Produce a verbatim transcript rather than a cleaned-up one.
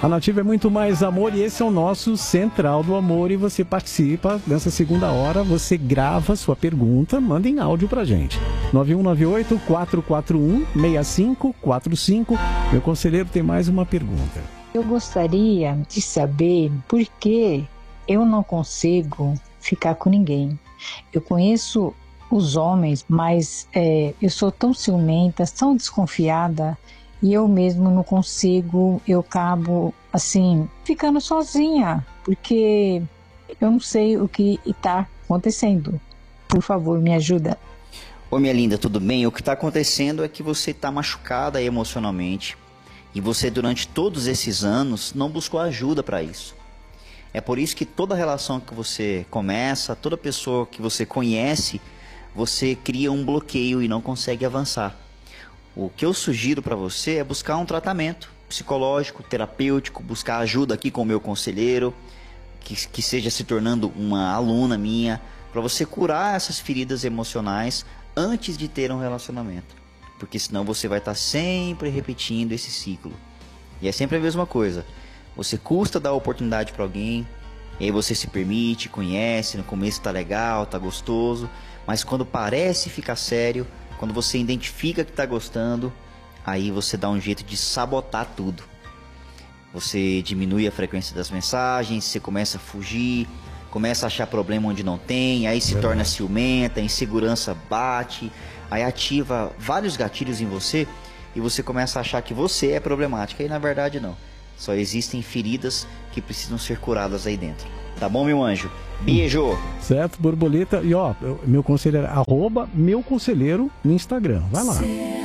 A Nativa é muito mais amor e esse é o nosso Central do Amor e você participa nessa segunda hora, você grava sua pergunta, manda em áudio pra gente. nove um nove oito, quatro quatro um, seis cinco quatro cinco. Meu conselheiro tem mais uma pergunta. Eu gostaria de saber por que eu não consigo ficar com ninguém. Eu conheço os homens, mas é, eu sou tão ciumenta, tão desconfiada, e eu mesmo não consigo, eu acabo, assim, ficando sozinha, porque eu não sei o que está acontecendo. Por favor, me ajuda. Oi, minha linda, tudo bem? O que está acontecendo é que você está machucada emocionalmente e você, durante todos esses anos, não buscou ajuda para isso. É por isso que toda relação que você começa, toda pessoa que você conhece, você cria um bloqueio e não consegue avançar. O que eu sugiro para você é buscar um tratamento psicológico, terapêutico, buscar ajuda aqui com o meu conselheiro, que, que seja se tornando uma aluna minha, para você curar essas feridas emocionais antes de ter um relacionamento. Porque senão você vai estar sempre repetindo esse ciclo. E é sempre a mesma coisa. Você custa dar oportunidade para alguém, e aí você se permite, conhece, no começo tá legal, tá gostoso, mas quando parece ficar sério, quando você identifica que está gostando, aí você dá um jeito de sabotar tudo. Você diminui a frequência das mensagens, você começa a fugir, começa a achar problema onde não tem, aí se torna ciumenta, a insegurança bate, aí ativa vários gatilhos em você e você começa a achar que você é problemática. E na verdade não. Só existem feridas que precisam ser curadas aí dentro. Tá bom, meu anjo? Beijo! Certo, borboleta. E ó, meu conselheiro, arroba meu conselheiro no Instagram. Vai lá.